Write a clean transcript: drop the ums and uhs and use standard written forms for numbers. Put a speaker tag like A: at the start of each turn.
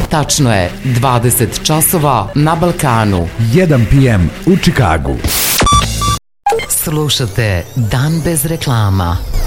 A: Tačno je 20 časova na Balkanu.
B: 1 p.m. u Čikagu.
A: Slušate Dan bez reklama.